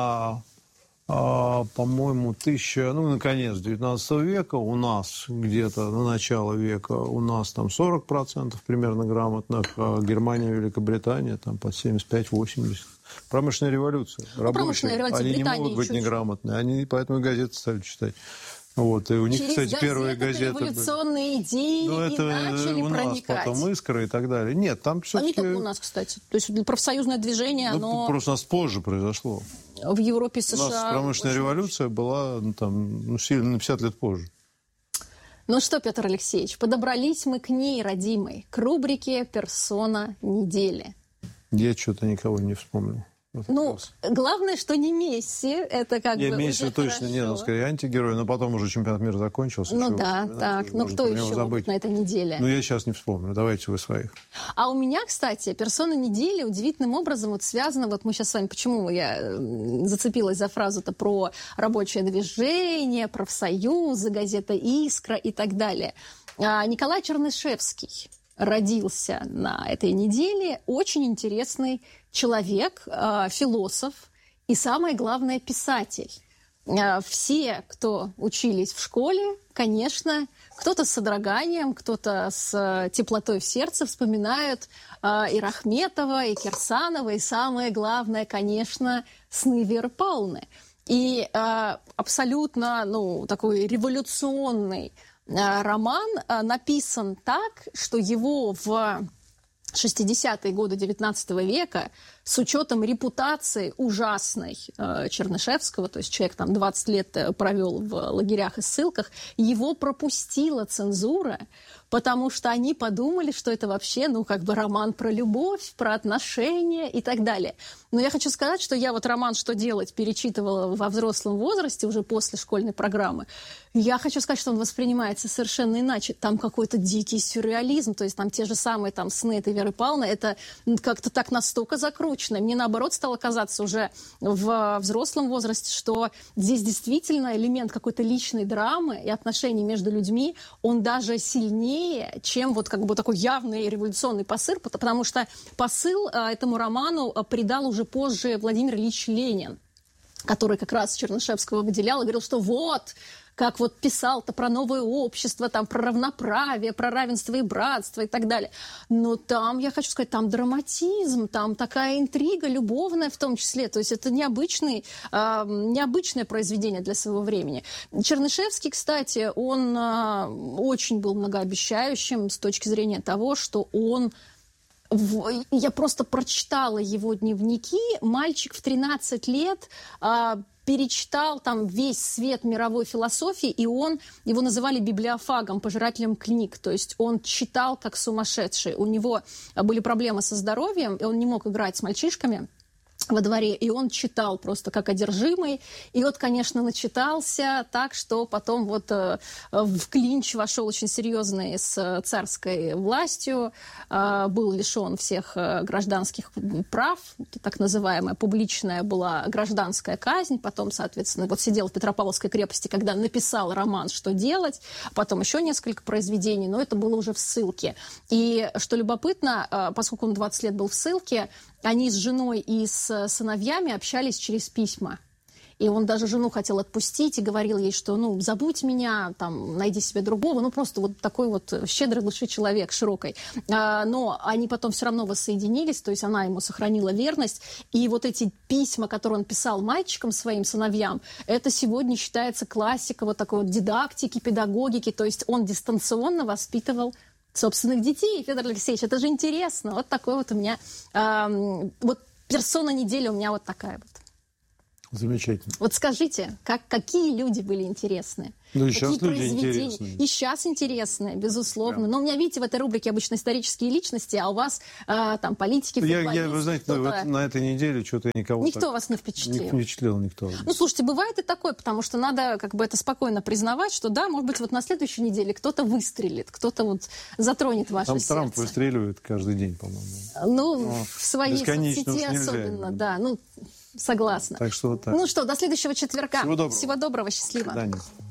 по-моему, на конец 19 века у нас где-то на начало века у нас там 40% примерно грамотных, а Германия, Великобритания там под 75-80%. Промышленная революция. Рабочие, они не могут быть неграмотные, они поэтому газеты стали читать. Вот, и у них, кстати, первые газеты... революционные идеи начали у проникать. Нас потом «Искра» и так далее. Нет, там все-таки... Не только у нас, кстати. То есть профсоюзное движение, оно... Просто у нас позже произошло. В Европе, США... У нас промышленная революция была сильно на 50 лет позже. Ну что, Петр Алексеевич, подобрались мы к ней, родимой, к рубрике «Персона недели». Я что-то никого не вспомнил. Ну, главное, что не Месси, это как бы Месси уже точно хорошо. Нет, он скорее антигерой, но потом уже чемпионат мира закончился. Ну да, так. Ну кто еще вот на этой неделе? Ну я сейчас не вспомню, давайте вы своих. А у меня, кстати, персона недели удивительным образом вот связана, вот мы сейчас с вами, почему я зацепилась за фразу-то про рабочее движение, профсоюзы, газета «Искра» и так далее. Николай Чернышевский родился на этой неделе, очень интересный человек, философ и, самое главное, писатель. Все, кто учились в школе, конечно, кто-то с содроганием, кто-то с теплотой в сердце вспоминают и Рахметова, и Кирсанова, и, самое главное, конечно, сны Веры Павловны. И абсолютно такой революционный роман написан так, что его в 60-е годы XIX века с учетом репутации ужасной Чернышевского, то есть человек там 20 лет провел в лагерях и ссылках, его пропустила цензура, потому что они подумали, что это вообще, роман про любовь, про отношения и так далее. Но я хочу сказать, что я вот роман «Что делать» перечитывала во взрослом возрасте, уже после школьной программы. Я хочу сказать, что он воспринимается совершенно иначе. Там какой-то дикий сюрреализм, то есть там те же самые сны этой Веры Павловны, это как-то так настолько закручено. Мне, наоборот, стало казаться уже в взрослом возрасте, что здесь действительно элемент какой-то личной драмы и отношений между людьми, он даже сильнее, чем вот такой явный революционный посыл, потому что посыл этому роману придал уже позже Владимир Ильич Ленин, который как раз Чернышевского выделял и говорил, что вот, как вот писал-то про новое общество, там про равноправие, про равенство и братство и так далее. Но там, я хочу сказать, там драматизм, там такая интрига любовная в том числе. То есть это необычное произведение для своего времени. Чернышевский, кстати, он очень был многообещающим с точки зрения того, что он... Я просто прочитала его дневники. Мальчик в 13 лет перечитал там весь свет мировой философии, и его называли библиофагом, пожирателем книг. То есть он читал как сумасшедший. У него были проблемы со здоровьем, и он не мог играть с мальчишками. во дворе, и он читал просто как одержимый. И вот, конечно, начитался так, что потом вот в клинч вошел очень серьезный с царской властью, был лишен всех гражданских прав, так называемая публичная была гражданская казнь, потом, соответственно, вот сидел в Петропавловской крепости, когда написал роман «Что делать», потом еще несколько произведений, но это было уже в ссылке. И, что любопытно, поскольку он 20 лет был в ссылке, они с женой и с сыновьями общались через письма. И он даже жену хотел отпустить и говорил ей, что, ну, забудь меня, там, найди себе другого. Ну, просто вот такой вот щедрой души человек, широкой. Но они потом все равно воссоединились, то есть она ему сохранила верность. И вот эти письма, которые он писал мальчикам, своим сыновьям, это сегодня считается классика вот такой вот дидактики, педагогики. То есть он дистанционно воспитывал собственных детей, Федор Алексеевич. Это же интересно. Вот такой вот у меня... вот персона недели у меня вот такая вот. Замечательно. Вот скажите, какие люди были интересные? Ну, и сейчас люди произведения? интересные. И сейчас интересные, безусловно. Да. Но у меня, видите, в этой рубрике обычно исторические личности, а у вас там политики, футболисты. Вы знаете, вот на этой неделе что-то никого... Никто вас не впечатлил? Не впечатлил никто. Ну, слушайте, бывает и такое, потому что надо как бы это спокойно признавать, что да, может быть, вот на следующей неделе кто-то выстрелит, кто-то вот затронет ваше сердце. Там Трамп выстреливает каждый день, по-моему. Ну, в своей соцсети особенно, да. Ну, согласна. Так что вот так. Ну что, до следующего четверга. Всего доброго. Всего доброго, счастливо. До свидания.